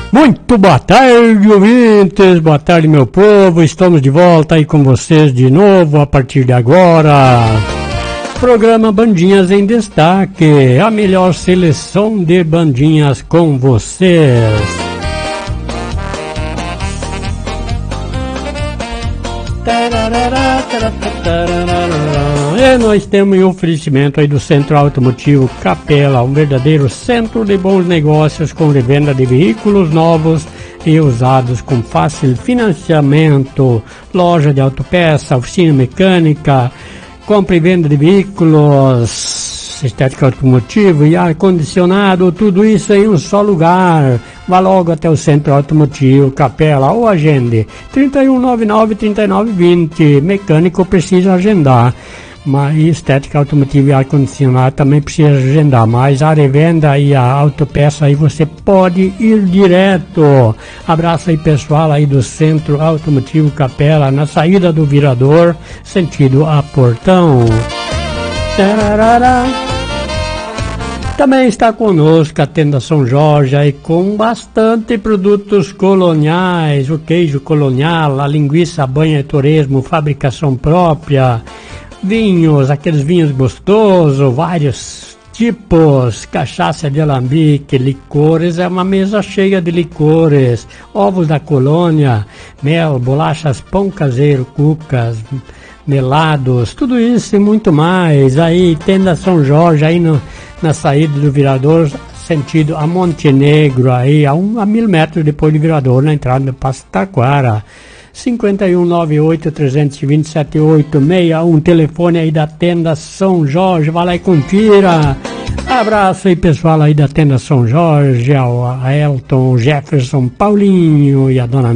Muito boa tarde, ouvintes, boa tarde, meu povo, estamos de volta aí com vocês de novo a partir de agora. Programa Bandinhas em Destaque, a melhor seleção de bandinhas com vocês. E nós temos um oferecimento aí do Centro Automotivo Capela, um verdadeiro centro de bons negócios com revenda de veículos novos e usados com fácil financiamento, loja de autopeça, oficina mecânica, compra e venda de veículos, estética automotiva e ar-condicionado, tudo isso em um só lugar. Vá logo até o Centro Automotivo Capela ou agende 3199-3920. Mecânico precisa agendar, mas estética automotiva e ar-condicionado também precisa agendar, mas a revenda e a autopeça aí você pode ir direto. Abraço aí pessoal aí do Centro Automotivo Capela, na saída do Virador, sentido a Portão. Tararara. Também está conosco a Tenda São Jorge aí com bastante produtos coloniais, o queijo colonial, a linguiça banha e torresmo, fabricação própria, vinhos, aqueles vinhos gostosos, vários tipos, cachaça de alambique, licores, é uma mesa cheia de licores, ovos da colônia, mel, bolachas, pão caseiro, cucas, melados, tudo isso e muito mais. Aí Tenda São Jorge aí na saída do Virador, sentido a Montenegro, aí a 1000 metros depois do Virador, na entrada do Passo Taquara. 5198-320-7861, telefone aí da Tenda São Jorge, vai lá e confira. Abraço aí pessoal aí da Tenda São Jorge, a Elton, Jefferson, Paulinho e a dona